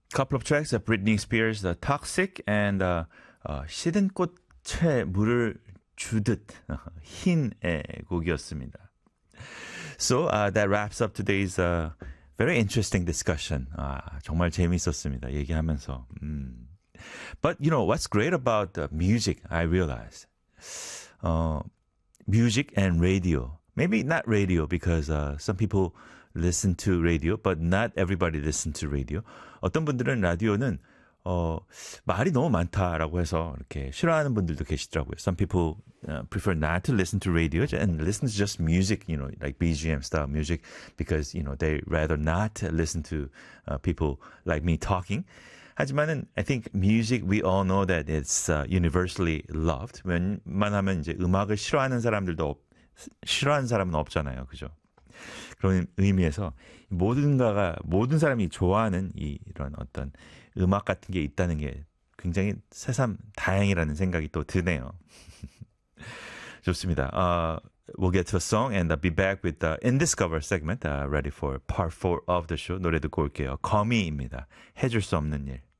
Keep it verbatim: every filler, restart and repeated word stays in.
couple of tracks of Britney Spears, the Toxic and uh, uh, 시든 꽃에 물을 주듯 흰의 곡이었습니다. So uh, that wraps up today's uh, very interesting discussion. 아, 정말 재미있었습니다. 얘기하면서. 음. But you know what's great about uh, music? I realized uh, music and radio. Maybe not radio because uh, some people listen to radio, but not everybody listen to radio. 어떤 분들은 라디오는 어, 말이 너무 많다라고 해서 이렇게 싫어하는 분들도 계시더라고요. Some people uh, prefer not to listen to radio and listen to just music, you know, like B G M style music because, you know, they rather not listen to uh, people like me talking. 하지만은 I think music we all know that it's uh, universally loved. 웬만하면 이제 음악을 싫어하는 사람들도 없, 싫어하는 사람은 없잖아요. 그죠? 그런 의미에서 모든가가 모든 사람이 좋아하는 이, 이런 어떤 음악 같은 게 있다는 게 굉장히 새삼 다행이라는 생각이 또 드네요. 좋습니다. Uh, we'll get to a song and I'll be back with the Indiscover segment uh, ready for part four of the show. 노래 듣고 올게요. 거미입니다. 해줄 수 없는 일.